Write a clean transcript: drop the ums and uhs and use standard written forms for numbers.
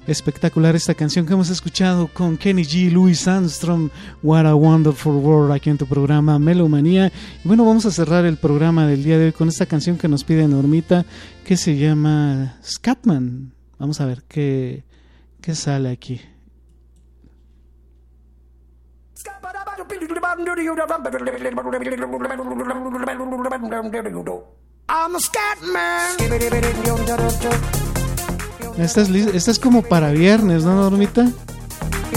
Espectacular esta canción que hemos escuchado con Kenny G, Louis Armstrong, What a Wonderful World, aquí en tu programa Melomanía. Y bueno, vamos a cerrar el programa del día de hoy con esta canción que nos pide Normita, que se llama Scatman. Vamos a ver qué sale aquí. I'm a Scatman. Esta es como para viernes, ¿no, Normita?